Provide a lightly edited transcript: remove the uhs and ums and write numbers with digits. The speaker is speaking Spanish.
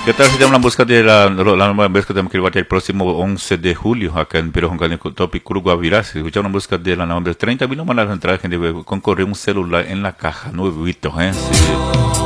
¿Qué tal si te hablan busca de la nueva vez que tenemos que ir el próximo 11 de julio acá en Piro Juncani Topic Curuguavirá? Si escucharon una busca de la nueva vez 30 mil más las entradas, gente concurrir un celular en la caja nuevito, ¿eh? Sí.